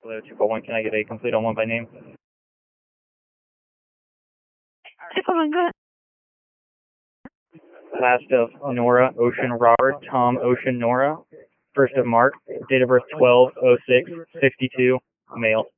Hello, 241, can I get a complete on one by name? 241, go ahead. Last of Nora Ocean Robert, Tom Ocean Nora. First of Mark, date of birth 12/06/52, male.